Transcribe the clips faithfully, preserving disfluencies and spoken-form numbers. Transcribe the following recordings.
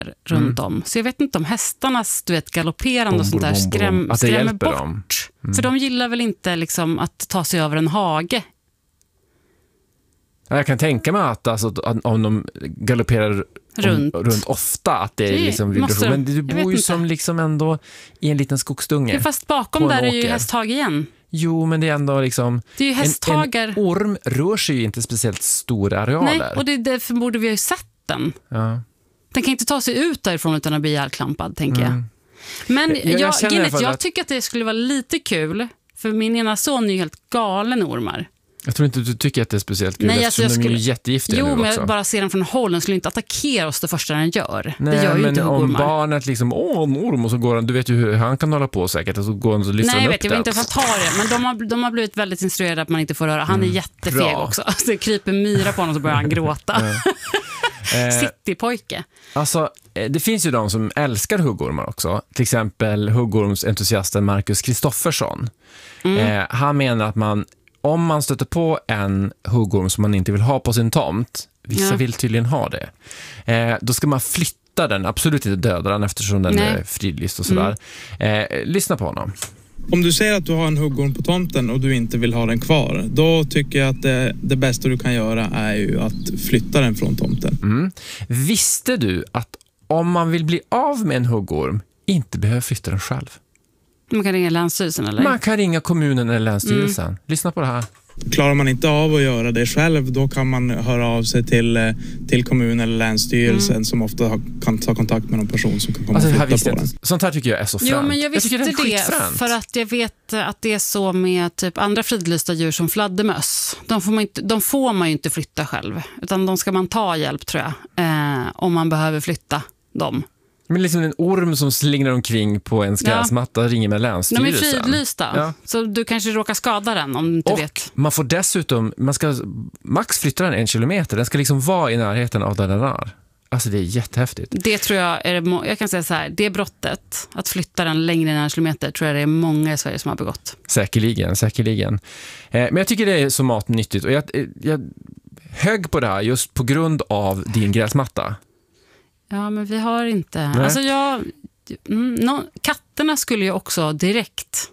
runt mm. om. Så jag vet inte om hästarnas, du vet, galopperande och sånt där skräm, skrämmer bort. Dem. Mm. För de gillar väl inte liksom att ta sig över en hage. Jag kan tänka mig att alltså, om de galopperar runt, om, runt ofta att det är liksom vibration. Men du bor ju som liksom ändå i en liten skogsdunge. Ja, fast bakom där är ju hästhag igen. Jo, men det är ändå liksom... Det är ju hästhagar. En, en orm rör sig ju inte speciellt stora arealer. Nej, och det är därför borde vi ha ju sett den. Ja. Den kan inte ta sig ut därifrån utan att bli ihjälklampad, tänker mm. jag. Men jag, jag, jag, Guinness, jag att... tycker att det skulle vara lite kul. För min ena son är ju helt galen ormar. Jag tror inte du tycker att det är speciellt kul. Nej, alltså, jag skulle... de är ju jättegiftiga jo, nu men också. jag bara ser den från håll. Den skulle inte attackera oss det första den gör. Nej, det gör ju men inte om ormar. Barnet liksom, åh, en orm, och så går han, du vet ju hur han kan hålla på säkert, och så går han och lyfter Nej, jag upp vet, jag vill inte ens ta det. Men de har, de har blivit väldigt instruerade att man inte får röra. Han är mm, jättefeg bra. Också. Alltså, det kryper myra på honom, så börjar han gråta. Citypojke. Alltså, det finns ju de som älskar huggormar också. Till exempel huggormsentusiasten Marcus Kristoffersson. Mm. Eh, han menar att man, om man stöter på en huggorm som man inte vill ha på sin tomt, vissa ja. vill tydligen ha det, eh, då ska man flytta den, absolut inte döda den eftersom den Nej. är fridlyst och sådär. Mm. Eh, lyssna på honom. Om du säger att du har en huggorm på tomten och du inte vill ha den kvar, då tycker jag att det, det bästa du kan göra är ju att flytta den från tomten. Mm. Visste du att om man vill bli av med en huggorm inte behöver flytta den själv? Man kan ringa länsstyrelsen eller? Man kan ringa kommunen eller länsstyrelsen. Mm. Lyssna på det här. Klarar man inte av att göra det själv, då kan man höra av sig till, till kommunen eller länsstyrelsen mm. som ofta har, kan ta kontakt med någon person som kan komma alltså, och flytta på den. Sånt här tycker jag är så fränt. Jo, men jag visste jag det, det för att jag vet att det är så med typ andra fridlysta djur som fladdermöss. De får man, inte, de får man ju inte flytta själv, utan de ska man ta hjälp, tror jag, eh, om man behöver flytta dem. Men liksom en orm som slingrar omkring på en gräsmatta ja. ringer med länsstyrelsen. De är fridlysta, ja. så du kanske råkar skada den om du inte och vet. Man får dessutom, man ska max flytta den en kilometer. Den ska liksom vara i närheten av där den är. Alltså det är jättehäftigt. Det tror jag är, jag kan säga så här, det brottet, att flytta den längre än en kilometer, tror jag det är många i Sverige som har begått. Säkerligen, säkerligen. Eh, men jag tycker det är så matnyttigt. Och jag, jag högg på det här just på grund av din gräsmatta. Ja, men vi har inte... Nej. Alltså jag... Mm, no, katterna skulle ju också direkt...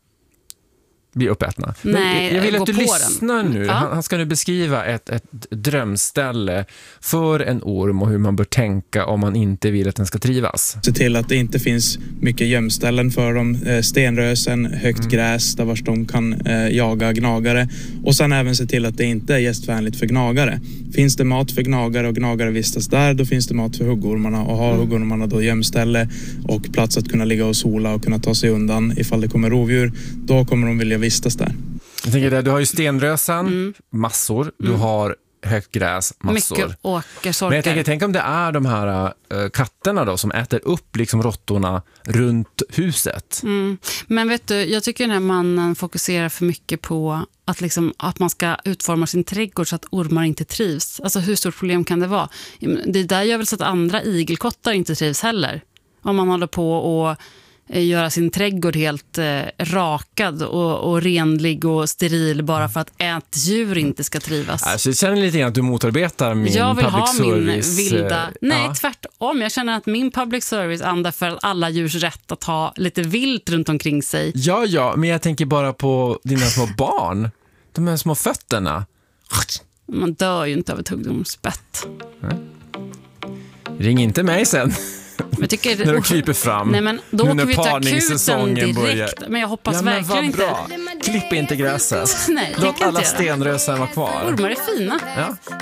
bli uppätna. Nej, jag vill att du lyssnar den. nu. Ja. Han, han ska nu beskriva ett, ett drömställe för en orm och hur man bör tänka om man inte vill att den ska trivas. Se till att det inte finns mycket gömställen för dem. Stenrösen, högt mm. gräs där vars de kan eh, jaga gnagare. Och sen även se till att det inte är gästvänligt för gnagare. Finns det mat för gnagare och gnagare vistas där, då finns det mat för huggormarna. Och har mm. huggormarna då gömställe och plats att kunna ligga och sola och kunna ta sig undan ifall det kommer rovdjur, då kommer de vilja vistas där. Jag tänker där, du har ju stenrösen, mm. massor. Du mm. har högt gräs, massor. Mycket åkersorkar. Men jag tänker, tänk om det är de här äh, katterna då som äter upp liksom råttorna runt huset. Mm. Men vet du, jag tycker den här mannen fokuserar för mycket på att, liksom, att man ska utforma sin trädgård så att ormar inte trivs. Alltså hur stort problem kan det vara? Det där gör väl så att andra igelkottar inte trivs heller. Om man håller på och göra sin trädgård helt eh, rakad och, och renlig och steril bara för att ett djur inte ska trivas. Alltså, jag känner lite grann att du motarbetar min jag vill public ha service. Min vilda... Nej, ja. tvärtom. Jag känner att min public service andar för alla djurs rätt att ha lite vilt runt omkring sig. Ja, ja, men jag tänker bara på dina små barn. De här små fötterna. Man dör ju inte av ett huggormsbett. Mm. Ring inte mig sen. Jag tycker, när de kryper fram. Nej, men då åker vi till akuten direkt. Börjar. Men jag hoppas ja, verkligen inte. Klipp inte gräset. Nej, låt alla stenrösen vara kvar. Ormar är fina. Ja.